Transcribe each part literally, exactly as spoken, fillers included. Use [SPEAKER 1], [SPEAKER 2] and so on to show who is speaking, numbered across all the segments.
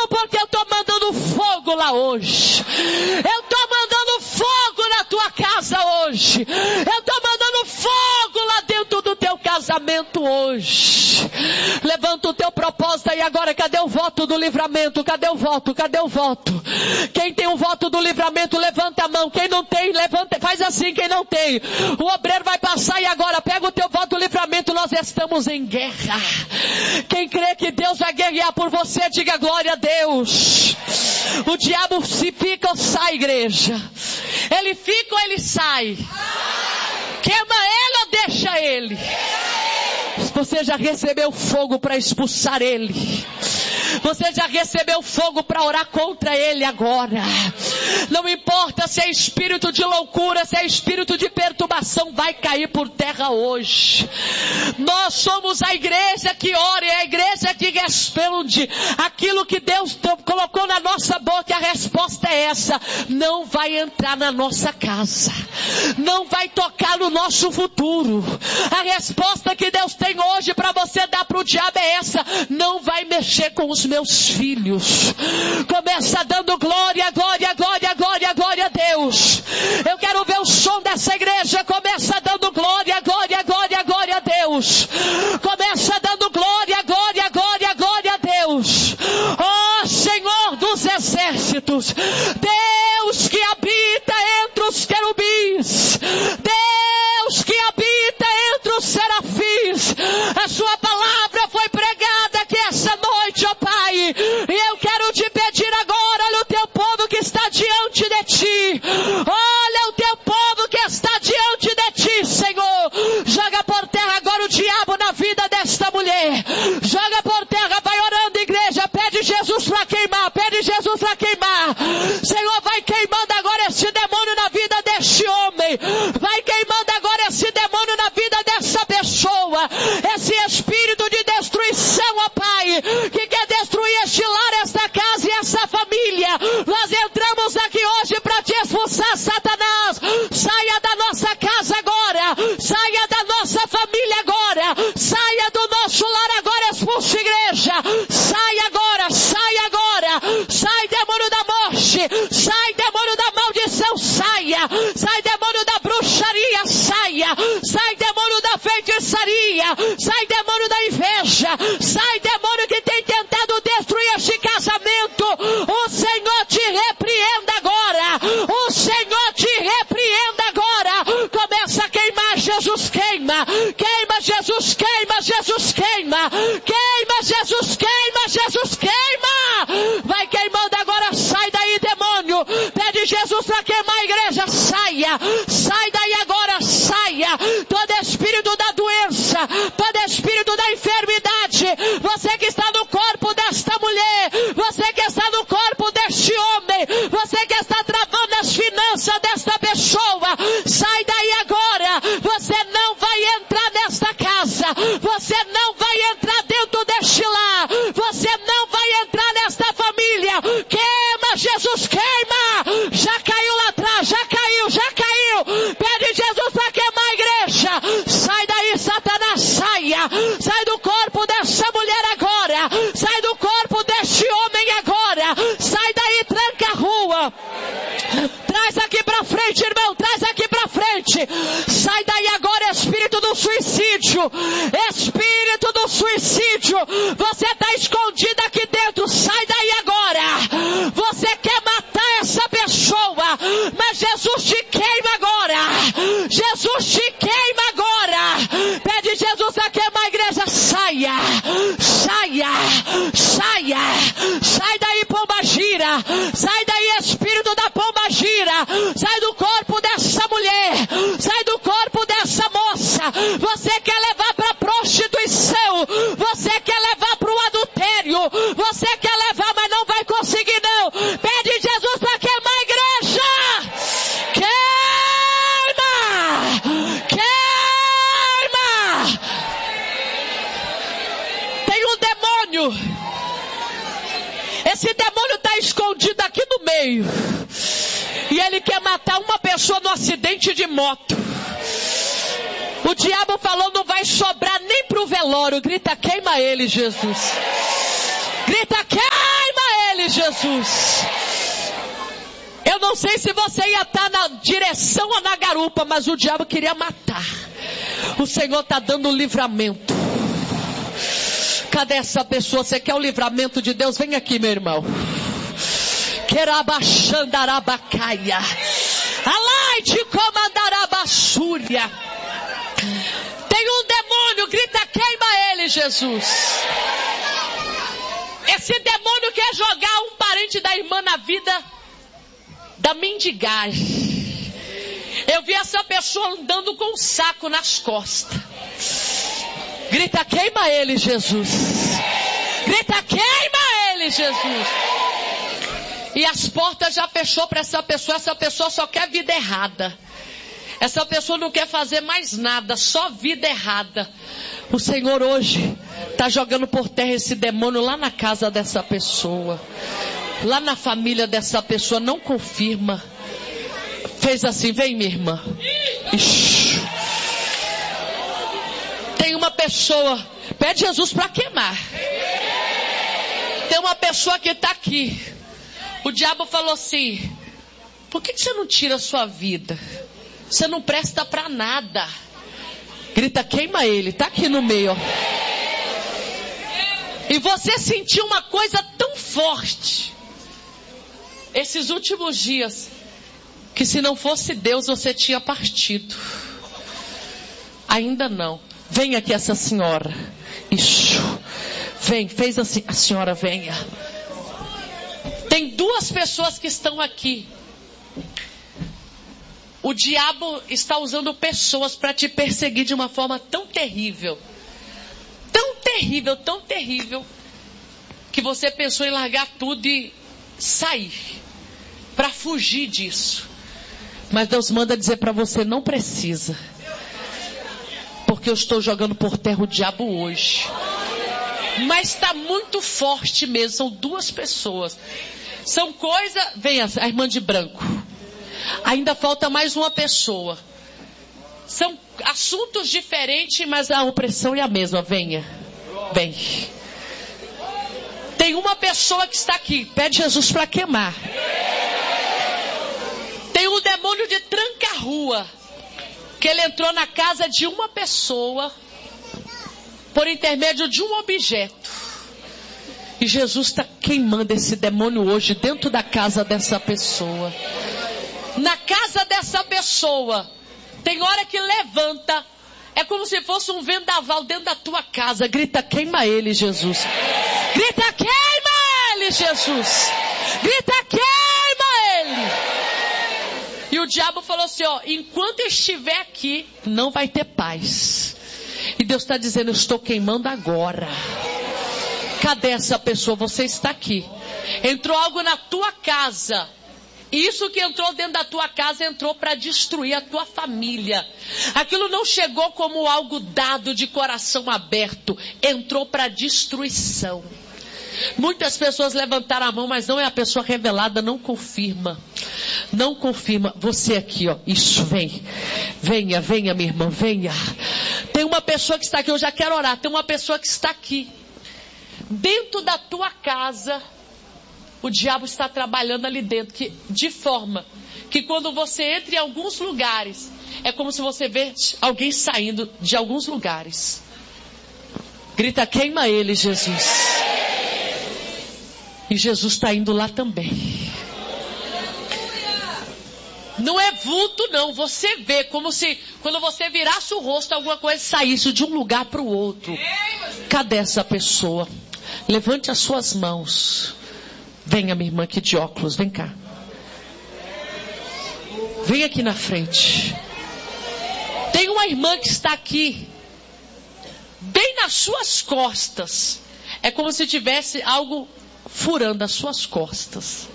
[SPEAKER 1] fogo porque eu estou mandando fogo lá hoje. Eu estou mandando fogo na tua casa hoje. Eu estou mandando fogo lá dentro do teu casamento hoje. Levanta o teu propósito aí agora. Cadê o voto do livramento? Cadê o voto? Cadê o voto? Quem tem o voto do livramento, levanta a mão. Quem não tem, levanta, faz assim. Quem não tem, o obreiro vai passar e agora pega o teu voto do livramento. Nós estamos em guerra. Quem crê que Deus vai guerrear por você, diga glória a Deus. O diabo se fica ou sai, igreja? Ele fica ou ele sai? Queima ele ou deixa ele? Você já recebeu fogo para expulsar ele? Você já recebeu fogo para orar contra ele agora? Não importa se é espírito de loucura, se é espírito de perturbação, vai cair por terra hoje. Nós somos a igreja que ora, é a igreja que responde aquilo que Deus colocou na nossa boca. A resposta é essa: não vai entrar na nossa casa, não vai tocar no nosso futuro. A resposta que Deus tem hoje para você dar para o diabo é essa: não vai mexer com os meus filhos. Começa dando glória, glória, glória, glória, glória a Deus. Eu quero ver o som dessa igreja. Começa dando glória, glória, glória, glória a Deus. Começa dando glória, glória, glória, glória a Deus. Oh Senhor dos exércitos, Deus que habita entre os querubins, Deus que habita entre os serafins. A sua palavra foi pregada aqui essa noite, ó Pai, e eu quero te pedir agora: olha o teu povo que está diante de ti, olha o teu povo que está diante de ti, Senhor. Joga por terra agora o diabo na vida desta mulher, joga por terra. Vai orando, igreja, pede Jesus para queimar, pede Jesus para queimar. Senhor, vai queimando agora esse demônio na vida deste homem, vai queimando agora esse demônio na vida dessa pessoa, esse espírito de destruição, ó Pai, que quer destruir este lar, esta casa e essa família. Nós entramos aqui hoje para te expulsar, Satanás. Saia da nossa casa agora, saia da nossa família agora, saia do nosso lar agora, expulse, igreja. Sai agora, sai agora, sai demônio da morte, sai demônio da maldição, saia, sai demônio da bruxaria, saia, sai demônio da feitiçaria, sai demônio da inveja, sai demônio que tem tentado destruir este casamento. O Senhor te repreenda agora, o Senhor te repreenda agora. Começa a queimar, Jesus queima, queima Jesus, queima Jesus, queima, queima Jesus, queima Jesus, queima. Vai queimando agora, sai daí demônio, pede Jesus para queimar a igreja, saia, sai daí agora, saia. Todo espírito da doença, todo espírito da enfermidade, você que está no corpo desta mulher, você que está no corpo deste homem, você que está travando as finanças desta pessoa, sai daí agora. Você não vai entrar nesta casa, você não vai entrar dentro deste lar, você não vai entrar nesta família. Queima Jesus, queima. Já caiu lá atrás, já caiu, já caiu. Pede Jesus para queimar a igreja. Sai daí, Satanás, saia. Sai do corpo dessa mulher agora, sai do corpo deste homem agora, sai daí, tranca a rua. Traz aqui pra frente, irmão, traz aqui pra frente. Sai daí agora, espírito do suicídio, espírito do suicídio. Você está escondido aqui dentro, sai daí agora. Você quer matar essa pessoa, mas Jesus te queima agora, Jesus te queima agora. Pede Jesus a queimar a igreja, saia, saia, saia, sai daí, pomba gira, sai daí, espírito da pomba gira, sai do corpo dessa mulher, sai do corpo dessa moça. Você quer levar para prostituição, você quer levar para o adultério, você quer levar, mas não vai conseguir não. Pede Jesus para queimar a igreja. Queima, queima. Tem um demônio, esse demônio está escondido aqui no meio, e ele quer matar uma pessoa no acidente de moto. O diabo falou: não vai sobrar nem pro velório. Grita, queima ele, Jesus. Grita, queima ele, Jesus. Eu não sei se você ia estar na direção ou na garupa, mas o diabo queria matar. O Senhor está dando livramento. Cadê essa pessoa? Você quer o livramento de Deus? Vem aqui, meu irmão. Querabaxandarabacaia. Alaide comandarabassúria. Tem um demônio, grita, queima ele, Jesus. Esse demônio quer jogar um parente da irmã na vida da mendigagem. Eu vi essa pessoa andando com um saco nas costas. Grita, queima ele, Jesus. Grita, queima ele, Jesus. E as portas já fechou para essa pessoa. Essa pessoa só quer vida errada. Essa pessoa não quer fazer mais nada, só vida errada. O Senhor hoje está jogando por terra esse demônio lá na casa dessa pessoa. Lá na família dessa pessoa. Não confirma. Fez assim, vem minha irmã. Ixi. Tem uma pessoa, pede Jesus para queimar. Tem uma pessoa que está aqui. O diabo falou assim, por que você não tira a sua vida? Você não presta para nada. Grita, queima ele, está aqui no meio. Ó. E você sentiu uma coisa tão forte esses últimos dias, que se não fosse Deus você tinha partido. Ainda não. Vem aqui essa senhora. Isso. Vem, fez assim. A senhora venha. Tem duas pessoas que estão aqui. O diabo está usando pessoas para te perseguir de uma forma tão terrível. Tão terrível, tão terrível. Que você pensou em largar tudo e sair. Para fugir disso. Mas Deus manda dizer para você, não precisa. Porque eu estou jogando por terra o diabo hoje. Mas está muito forte mesmo. São duas pessoas. São coisas... Vem a, a irmã de branco. Ainda falta mais uma pessoa. São assuntos diferentes, mas a opressão é a mesma. Venha. Vem. Tem uma pessoa que está aqui. Pede Jesus para queimar. Tem um demônio de tranca-rua. Que ele entrou na casa de uma pessoa. Por intermédio de um objeto. E Jesus está queimando esse demônio hoje dentro da casa dessa pessoa. Na casa dessa pessoa. Tem hora que levanta. É como se fosse um vendaval dentro da tua casa. Grita, queima ele, Jesus. Grita, queima ele, Jesus. Grita, queima ele. E o diabo falou assim, ó, enquanto eu estiver aqui, não vai ter paz. E Deus está dizendo, eu estou queimando agora. Cadê essa pessoa? Você está aqui. Entrou algo na tua casa. Isso que entrou dentro da tua casa entrou para destruir a tua família. Aquilo não chegou como algo dado de coração aberto. Entrou para destruição. Muitas pessoas levantaram a mão, mas não é a pessoa revelada, não confirma. Não confirma. Você aqui, ó. Isso, vem. Venha, venha, minha irmã, venha. Tem uma pessoa que está aqui, eu já quero orar. Tem uma pessoa que está aqui. Dentro da tua casa, o diabo está trabalhando ali dentro. Que, de forma que quando você entra em alguns lugares, é como se você vê alguém saindo de alguns lugares. Grita, queima ele, Jesus. E Jesus está indo lá também. Não é vulto não, você vê como se quando você virasse o rosto alguma coisa saísse de um lugar para o outro. Cadê essa pessoa? Levante as suas mãos. Venha minha irmã aqui de óculos, vem cá. Vem aqui na frente. Tem uma irmã que está aqui, bem nas suas costas. É como se tivesse algo furando as suas costas.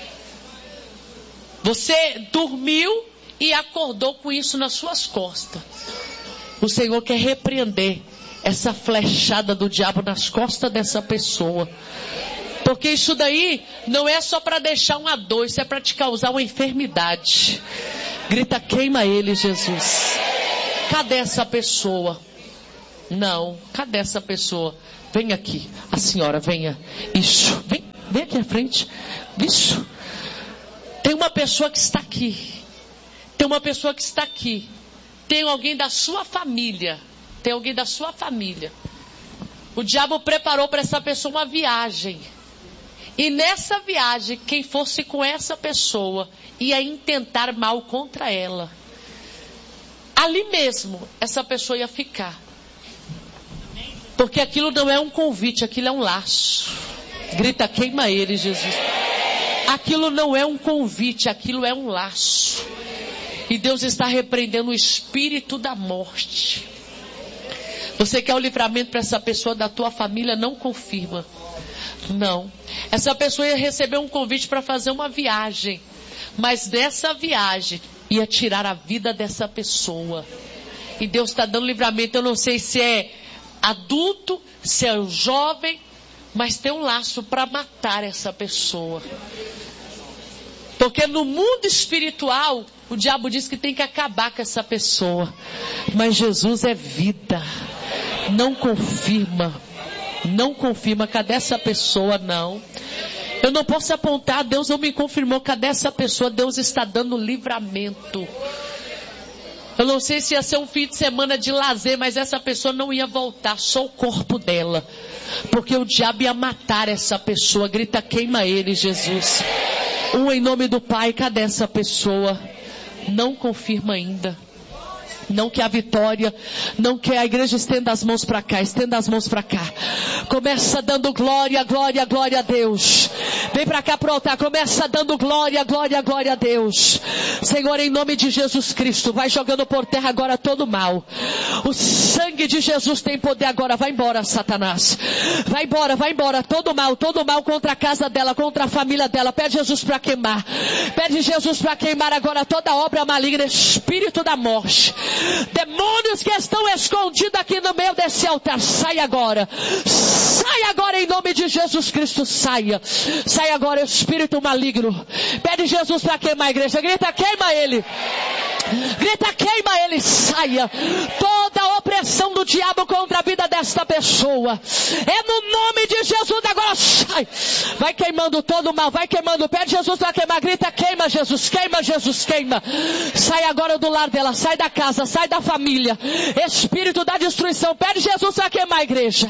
[SPEAKER 1] Você dormiu e acordou com isso nas suas costas. O Senhor quer repreender essa flechada do diabo nas costas dessa pessoa. Porque isso daí não é só para deixar uma dor, isso é para te causar uma enfermidade. Grita, queima ele, Jesus. Cadê essa pessoa? Não, cadê essa pessoa? Vem aqui, a senhora, venha. Isso, vem. Vem aqui à frente. Isso. Tem uma pessoa que está aqui. Tem uma pessoa que está aqui. Tem alguém da sua família. Tem alguém da sua família. O diabo preparou para essa pessoa uma viagem. E nessa viagem, quem fosse com essa pessoa ia intentar mal contra ela. Ali mesmo, essa pessoa ia ficar. Porque aquilo não é um convite, aquilo é um laço. Grita, queima ele, Jesus. Aquilo não é um convite, aquilo é um laço. E Deus está repreendendo o espírito da morte. Você quer o livramento para essa pessoa da tua família? Não confirma. Não. Essa pessoa ia receber um convite para fazer uma viagem. Mas dessa viagem ia tirar a vida dessa pessoa. E Deus está dando livramento. Eu não sei se é adulto, se é jovem, mas tem um laço para matar essa pessoa. Porque no mundo espiritual, o diabo diz que tem que acabar com essa pessoa. Mas Jesus é vida. Não confirma. Não confirma. Cadê essa pessoa? Não. Eu não posso apontar. Deus não me confirmou. Cadê essa pessoa? Deus está dando livramento. Eu não sei se ia ser um fim de semana de lazer, mas essa pessoa não ia voltar, só o corpo dela. Porque o diabo ia matar essa pessoa. Grita, queima ele, Jesus. Um em nome do Pai, cadê essa pessoa? Não confirma ainda. Não quer a vitória, não quer a igreja, estenda as mãos para cá, estenda as mãos para cá. Começa dando glória, glória, glória a Deus. Vem para cá pro altar, começa dando glória, glória, glória a Deus. Senhor, em nome de Jesus Cristo, vai jogando por terra agora todo o mal. O sangue de Jesus tem poder agora, vai embora, Satanás. Vai embora, vai embora, todo o mal, todo o mal contra a casa dela, contra a família dela. Pede Jesus para queimar. Pede Jesus para queimar agora toda obra maligna, espírito da morte. Demônios que estão escondidos aqui no meio desse altar, sai agora. Sai agora em nome de Jesus Cristo, saia. Sai agora, espírito maligno. Pede Jesus para queimar a igreja. Grita, queima ele. Grita, queima ele, saia. Toda a opressão do diabo contra a vida desta pessoa. É no nome de Jesus, agora sai. Vai queimando todo o mal, vai queimando. Pede Jesus para queimar. Grita, queima Jesus, queima Jesus, queima. Sai agora do lar dela, sai da casa, sai da família. Espírito da destruição, pede Jesus para queimar a igreja.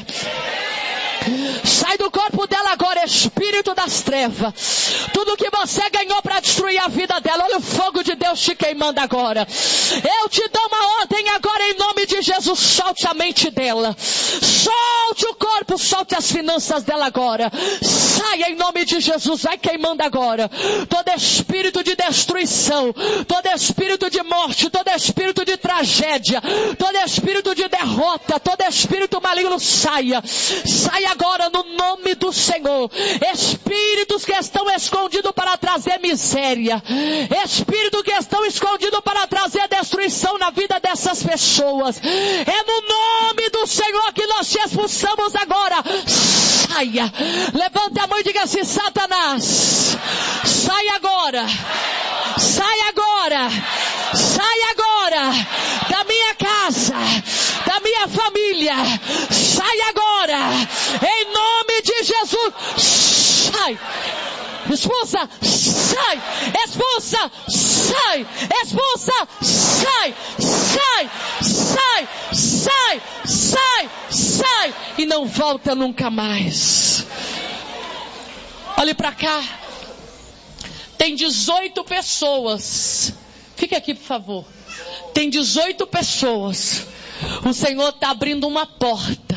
[SPEAKER 1] Sai do corpo dela agora, espírito das trevas. Tudo que você ganhou para destruir a vida dela, olha o fogo de Deus te queimando agora. Eu te dou uma ordem agora em nome de Jesus, solte a mente dela. Solte o corpo, solte as finanças dela agora. Saia em nome de Jesus, vai queimando agora. Todo espírito de destruição, todo espírito de morte, todo espírito de tragédia, todo espírito de derrota, todo espírito maligno, saia. Saia agora no nome do Senhor. Espíritos que estão escondidos para trazer miséria, espíritos que estão escondidos para trazer destruição na vida dessas pessoas, é no nome do Senhor que nós te expulsamos agora. Saia, levante a mão e diga assim, Satanás, sai agora, sai agora, sai agora da minha casa, da minha família, sai agora, em nome de Jesus, sai, expulsa, sai, expulsa, sai, expulsa, sai, sai, sai, sai, sai, sai, e não volta nunca mais. Olhe para cá, tem dezoito pessoas, fique aqui por favor, tem dezoito pessoas, o Senhor está abrindo uma porta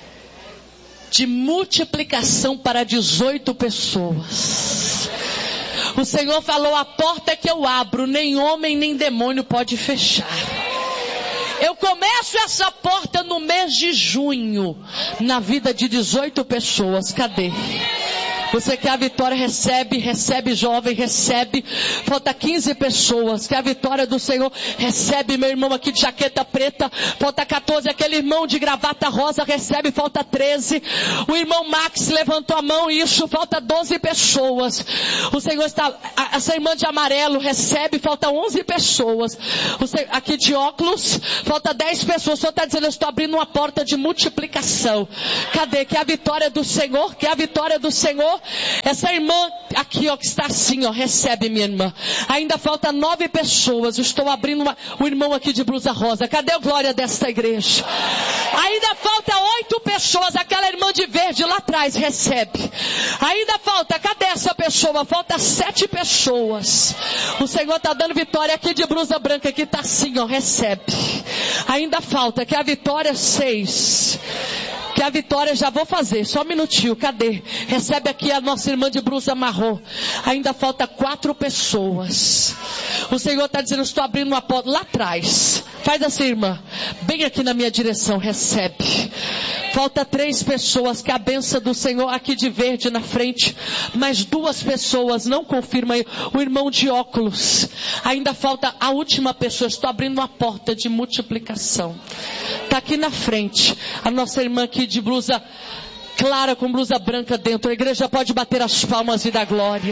[SPEAKER 1] de multiplicação para dezoito pessoas. O Senhor falou, a porta que eu abro, nem homem nem demônio pode fechar. Eu começo essa porta no mês de junho, na vida de dezoito pessoas. Cadê? Você quer a vitória, recebe, recebe jovem, recebe. Falta quinze pessoas, quer a vitória do Senhor, recebe meu irmão aqui de jaqueta preta. Falta quatorze, aquele irmão de gravata rosa, recebe, falta treze. O irmão Max levantou a mão, isso, falta doze pessoas. O Senhor está, essa irmã de amarelo recebe, falta onze pessoas. O Senhor, aqui de óculos, falta dez pessoas. O Senhor está dizendo, eu estou abrindo uma porta de multiplicação. Cadê? Quer a vitória do Senhor? Quer a vitória do Senhor? Senhor. Essa irmã aqui, ó, que está assim, ó, recebe, minha irmã. Ainda falta nove pessoas. Eu estou abrindo uma, o irmão aqui de blusa rosa. Cadê a glória desta igreja? Ainda falta oito pessoas. Aquela irmã de verde lá atrás recebe. Ainda falta, cadê essa pessoa? Falta sete pessoas. O Senhor está dando vitória aqui de blusa branca, que está assim, ó, recebe. Ainda falta, que a vitória seis. Que a vitória já vou fazer, só um minutinho, cadê? Recebe aqui a nossa irmã de blusa marrom. Ainda falta quatro pessoas. O Senhor está dizendo, estou abrindo uma porta lá atrás. Faz assim, irmã, bem aqui na minha direção, recebe. Falta três pessoas, que a bênção do Senhor aqui de verde na frente. Mais duas pessoas, não confirma aí. O irmão de óculos. Ainda falta a última pessoa. Estou abrindo uma porta de multiplicação. Está aqui na frente. A nossa irmã aqui de blusa clara com blusa branca dentro. A igreja pode bater as palmas e dar glória.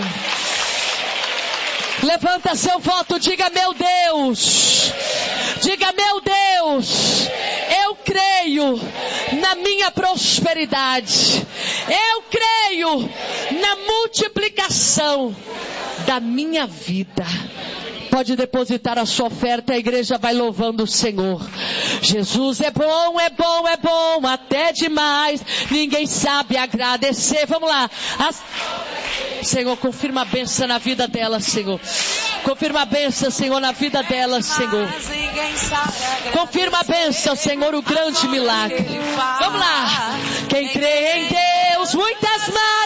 [SPEAKER 1] Levanta seu voto, diga meu Deus. Diga meu Deus. Eu creio na minha prosperidade. Eu creio na multiplicação da minha vida. Pode depositar a sua oferta, a igreja vai louvando o Senhor. Jesus é bom, é bom, é bom, até demais. Ninguém sabe agradecer. Vamos lá. As... Senhor, confirma a bênção na vida dela, Senhor. Confirma a bênção, Senhor, na vida dela, Senhor. Confirma a bênção, Senhor, o grande milagre. Vamos lá. Quem crê em Deus, muitas maravilhas.